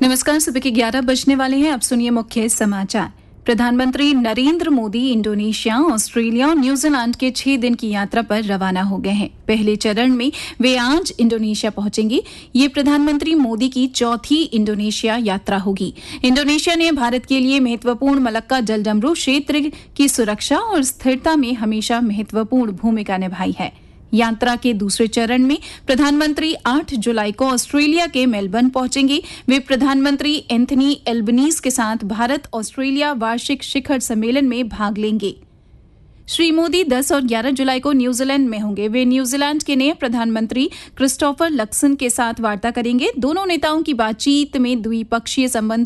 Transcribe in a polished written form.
नमस्कार। सुबह के 11 बजने वाले हैं। अब सुनिए मुख्य समाचार। प्रधानमंत्री नरेंद्र मोदी इंडोनेशिया, ऑस्ट्रेलिया और न्यूजीलैंड के 6 दिन की यात्रा पर रवाना हो गए हैं। पहले चरण में वे आज इंडोनेशिया पहुंचेंगे। ये प्रधानमंत्री मोदी की चौथी इंडोनेशिया यात्रा होगी। इंडोनेशिया ने भारत के लिए महत्वपूर्ण मलक्का जलडमरू क्षेत्र की सुरक्षा और स्थिरता में हमेशा महत्वपूर्ण भूमिका निभाई है। यात्रा के दूसरे चरण में प्रधानमंत्री 8 जुलाई को ऑस्ट्रेलिया के मेलबर्न पहुंचेंगे। वे प्रधानमंत्री एंथनी एल्बनीज के साथ भारत ऑस्ट्रेलिया वार्षिक शिखर सम्मेलन में भाग लेंगे। श्री मोदी 10 और 11 जुलाई को न्यूजीलैंड में होंगे। वे न्यूजीलैंड के नए प्रधानमंत्री क्रिस्टोफर लक्सन के साथ वार्ता करेंगे। दोनों नेताओं की बातचीत में द्विपक्षीय संबंध